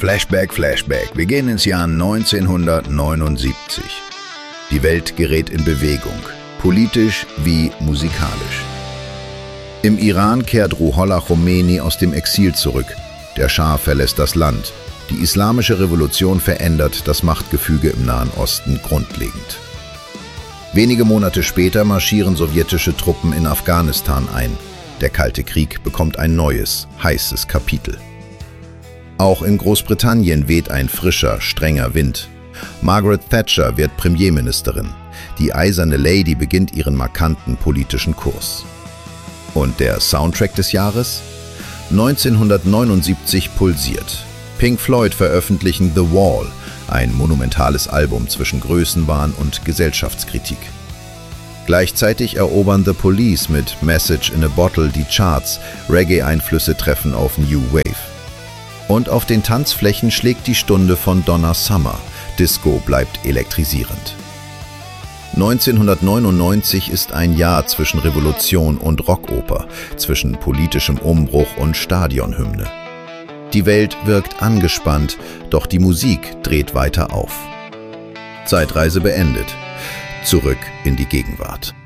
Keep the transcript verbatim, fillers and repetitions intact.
Flashback, Flashback. Wir gehen ins Jahr neunzehnhundertneunundsiebzig. Die Welt gerät in Bewegung, politisch wie musikalisch. Im Iran kehrt Ruhollah Khomeini aus dem Exil zurück. Der Schah verlässt das Land. Die islamische Revolution verändert das Machtgefüge im Nahen Osten grundlegend. Wenige Monate später marschieren sowjetische Truppen in Afghanistan ein. Der Kalte Krieg bekommt ein neues, heißes Kapitel. Auch in Großbritannien weht ein frischer, strenger Wind. Margaret Thatcher wird Premierministerin. Die Eiserne Lady beginnt ihren markanten politischen Kurs. Und der Soundtrack des Jahres? neunzehnhundertneunundsiebzig pulsiert. Pink Floyd veröffentlichen The Wall, ein monumentales Album zwischen Größenwahn und Gesellschaftskritik. Gleichzeitig erobern The Police mit Message in a Bottle die Charts, Reggae-Einflüsse treffen auf New Wave. Und auf den Tanzflächen schlägt die Stunde von Donna Summer. Disco bleibt elektrisierend. neunzehnhundertneunundneunzig ist ein Jahr zwischen Revolution und Rockoper, zwischen politischem Umbruch und Stadionhymne. Die Welt wirkt angespannt, doch die Musik dreht weiter auf. Zeitreise beendet. Zurück in die Gegenwart.